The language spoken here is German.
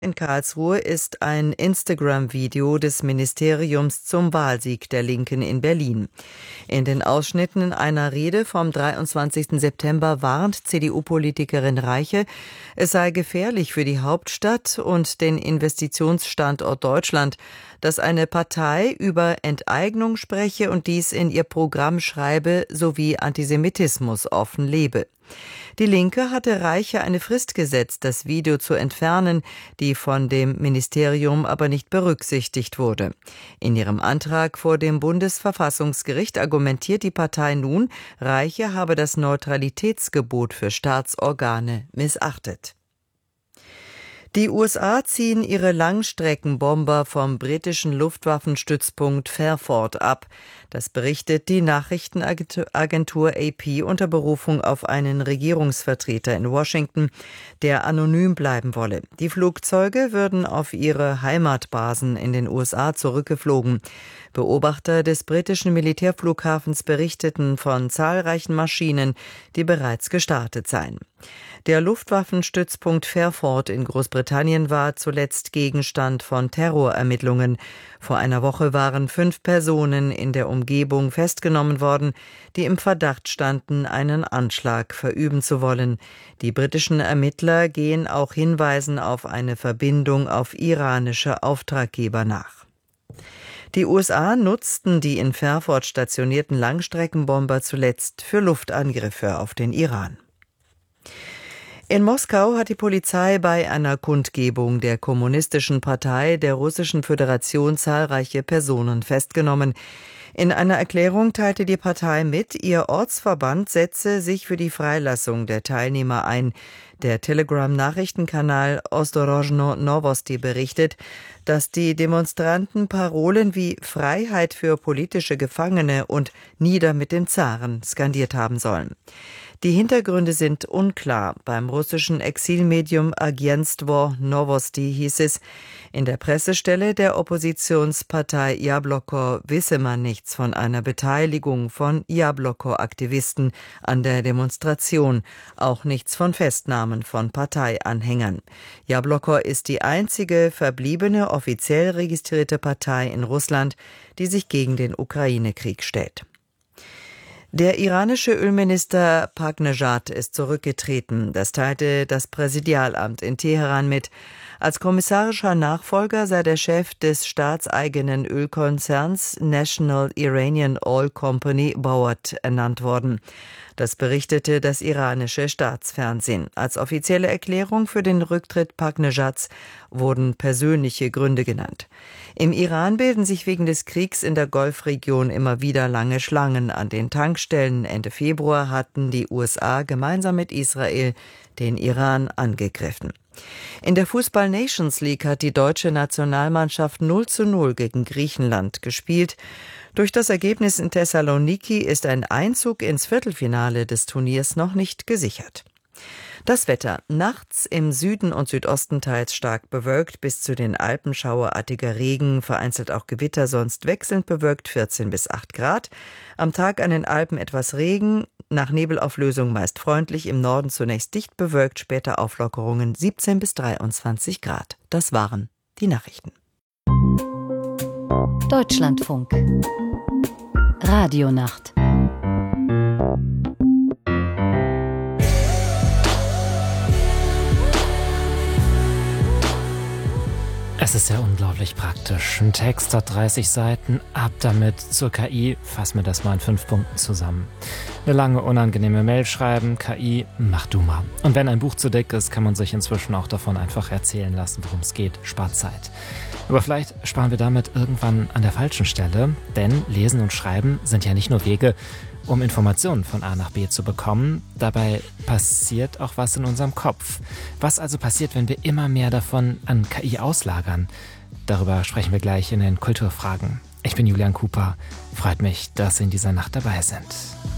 In Karlsruhe ist ein Instagram-Video des Ministeriums zum Wahlsieg der Linken in Berlin. In den Ausschnitten einer Rede vom 23. September warnt CDU-Politikerin Reiche, es sei gefährlich für die Hauptstadt und den Investitionsstandort Deutschland, dass eine Partei über Enteignung spreche und dies in ihr Programm schreibe sowie Antisemitismus offen lebe. Die Linke hatte Reiche eine Frist gesetzt, das Video zu entfernen, die von dem Ministerium aber nicht berücksichtigt wurde. In ihrem Antrag vor dem Bundesverfassungsgericht argumentiert die Partei nun, Reiche habe das Neutralitätsgebot für Staatsorgane missachtet. Die USA ziehen ihre Langstreckenbomber vom britischen Luftwaffenstützpunkt Fairford ab. Das berichtet die Nachrichtenagentur AP unter Berufung auf einen Regierungsvertreter in Washington, der anonym bleiben wolle. Die Flugzeuge würden auf ihre Heimatbasen in den USA zurückgeflogen. Beobachter des britischen Militärflughafens berichteten von zahlreichen Maschinen, die bereits gestartet seien. Der Luftwaffenstützpunkt Fairford in Großbritannien war zuletzt Gegenstand von Terrorermittlungen. Vor einer Woche waren 5 Personen in der Umgebung festgenommen worden, die im Verdacht standen, einen Anschlag verüben zu wollen. Die britischen Ermittler gehen auch Hinweisen auf eine Verbindung auf iranische Auftraggeber nach. Die USA nutzten die in Fairford stationierten Langstreckenbomber zuletzt für Luftangriffe auf den Iran. In Moskau hat die Polizei bei einer Kundgebung der Kommunistischen Partei der Russischen Föderation zahlreiche Personen festgenommen. In einer Erklärung teilte die Partei mit, ihr Ortsverband setze sich für die Freilassung der Teilnehmer ein. Der Telegram-Nachrichtenkanal Ostorozhno Novosti berichtet, dass die Demonstranten Parolen wie Freiheit für politische Gefangene und Nieder mit dem Zaren skandiert haben sollen. Die Hintergründe sind unklar. Beim russischen Exilmedium Agentstvo Novosti hieß es, in der Pressestelle der Oppositionspartei Jabloko wisse man nichts von einer Beteiligung von Jabloko-Aktivisten an der Demonstration, auch nichts von Festnahmen von Parteianhängern. Jabloko ist die einzige verbliebene offiziell registrierte Partei in Russland, die sich gegen den Ukraine-Krieg stellt. Der iranische Ölminister Paknejad ist zurückgetreten. Das teilte das Präsidialamt in Teheran mit. Als kommissarischer Nachfolger sei der Chef des staatseigenen Ölkonzerns National Iranian Oil Company Board ernannt worden. Das berichtete das iranische Staatsfernsehen. Als offizielle Erklärung für den Rücktritt Paknejads wurden persönliche Gründe genannt. Im Iran bilden sich wegen des Kriegs in der Golfregion immer wieder lange Schlangen an den Tankstellen. Ende Februar hatten die USA gemeinsam mit Israel den Iran angegriffen. In der Fußball-Nations League hat die deutsche Nationalmannschaft 0:0 gegen Griechenland gespielt. Durch das Ergebnis in Thessaloniki ist ein Einzug ins Viertelfinale des Turniers noch nicht gesichert. Das Wetter. Nachts im Süden und Südosten teils stark bewölkt, bis zu den Alpen schauerartiger Regen, vereinzelt auch Gewitter, sonst wechselnd bewölkt 14 bis 8 Grad. Am Tag an den Alpen etwas Regen, nach Nebelauflösung meist freundlich, im Norden zunächst dicht bewölkt, später Auflockerungen 17 bis 23 Grad. Das waren die Nachrichten. Deutschlandfunk. Radionacht. Es ist ja unglaublich praktisch. Ein Text hat 30 Seiten, ab damit zur KI, fass mir das mal in 5 Punkten zusammen. Eine lange, unangenehme Mail schreiben, KI, mach du mal. Und wenn ein Buch zu dick ist, kann man sich inzwischen auch davon einfach erzählen lassen, worum es geht, spart Zeit. Aber vielleicht sparen wir damit irgendwann an der falschen Stelle, denn Lesen und Schreiben sind ja nicht nur Wege, um Informationen von A nach B zu bekommen. Dabei passiert auch was in unserem Kopf. Was also passiert, wenn wir immer mehr davon an KI auslagern? Darüber sprechen wir gleich in den Kulturfragen. Ich bin Julian Cooper. Freut mich, dass Sie in dieser Nacht dabei sind.